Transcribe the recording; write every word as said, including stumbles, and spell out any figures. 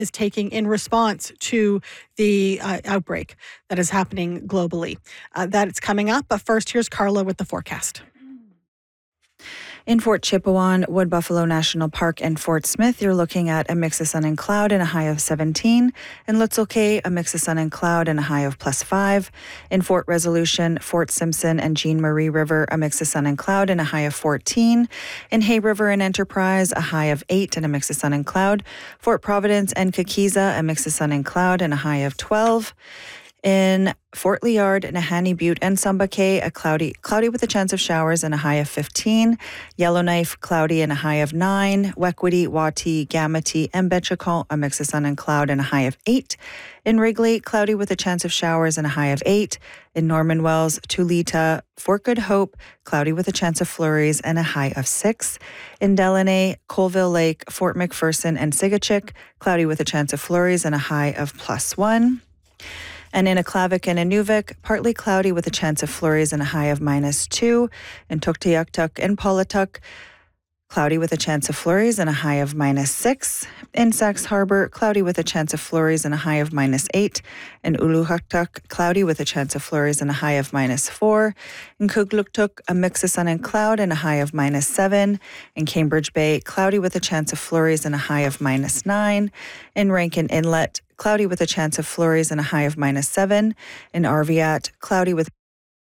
is taking in response to the uh, outbreak that is happening globally. Uh, that it's coming up. But first, here's Carla with the forecast. In Fort Chipewyan, Wood Buffalo National Park, and Fort Smith, you're looking at a mix of sun and cloud and a high of seventeen. In Litzel Cay, a mix of sun and cloud and a high of plus five. In Fort Resolution, Fort Simpson, and Jean Marie River, a mix of sun and cloud and a high of fourteen. In Hay River and Enterprise, a high of eight and a mix of sun and cloud. Fort Providence and Kakiza, a mix of sun and cloud and a high of twelve. In Fort Liard, Nahanni Butte, and Samba Cay, a cloudy, cloudy with a chance of showers and a high of fifteen. Yellowknife, cloudy and a high of nine. Wequity, Wati, Gamity, and Betchacon, a mix of sun and cloud and a high of eight. In Wrigley, cloudy with a chance of showers and a high of eight. In Norman Wells, Tulita, Fort Good Hope, cloudy with a chance of flurries and a high of six. In Delaney, Colville Lake, Fort McPherson, and Sigachik, cloudy with a chance of flurries and a high of plus one. And in Aklavik and Inuvik, partly cloudy with a chance of flurries and a high of minus two. In Tuktoyaktuk and Polituck, cloudy with a chance of flurries and a high of minus six. In Sax Harbor, cloudy with a chance of flurries and a high of minus eight. In Uluhaktuk, cloudy with a chance of flurries and a high of minus four. In Kugluktuk, a mix of sun and cloud and a high of minus seven. In Cambridge Bay, cloudy with a chance of flurries and a high of minus nine. In Rankin Inlet, cloudy with a chance of flurries and a high of minus seven. In Arviat, cloudy with